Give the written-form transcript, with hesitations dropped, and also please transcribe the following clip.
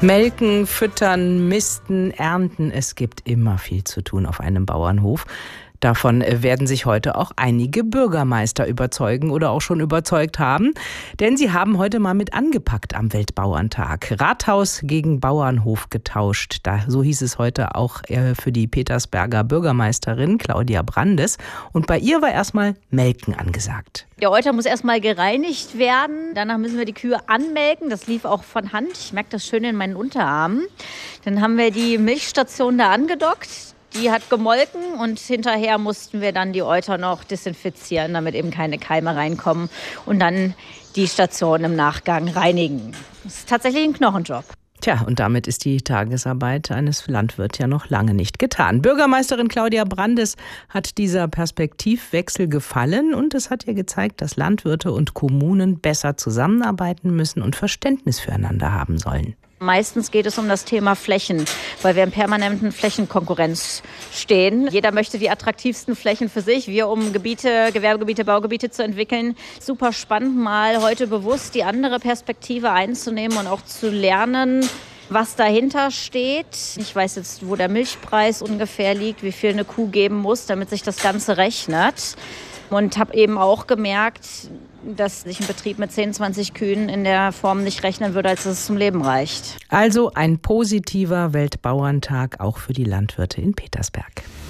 Melken, füttern, misten, ernten. Es gibt immer viel zu tun auf einem Bauernhof. Davon werden sich heute auch einige Bürgermeister überzeugen oder auch schon überzeugt haben. Denn sie haben heute mal mit angepackt am Weltbauerntag. Rathaus gegen Bauernhof getauscht. So hieß es heute auch für die Petersberger Bürgermeisterin Claudia Brandes. Und bei ihr war erstmal Melken angesagt. Der Euter muss erstmal gereinigt werden. Danach müssen wir die Kühe anmelken. Das lief auch von Hand. Ich merke das schön in meinen Unterarmen. Dann haben wir die Milchstation da angedockt. Die hat gemolken und hinterher mussten wir dann die Euter noch desinfizieren, damit eben keine Keime reinkommen und dann die Station im Nachgang reinigen. Das ist tatsächlich ein Knochenjob. Tja, und damit ist die Tagesarbeit eines Landwirts ja noch lange nicht getan. Bürgermeisterin Claudia Brandes hat dieser Perspektivwechsel gefallen und es hat ihr gezeigt, dass Landwirte und Kommunen besser zusammenarbeiten müssen und Verständnis füreinander haben sollen. Meistens geht es um das Thema Flächen, weil wir in permanenten Flächenkonkurrenz stehen. Jeder möchte die attraktivsten Flächen für sich, wir um Gebiete, Gewerbegebiete, Baugebiete zu entwickeln. Super spannend, mal heute bewusst die andere Perspektive einzunehmen und auch zu lernen, was dahinter steht. Ich weiß jetzt, wo der Milchpreis ungefähr liegt, wie viel eine Kuh geben muss, damit sich das Ganze rechnet. Und habe eben auch gemerkt, dass sich ein Betrieb mit 10, 20 Kühen in der Form nicht rechnen würde, als es zum Leben reicht. Also ein positiver Weltbauerntag auch für die Landwirte in Petersberg.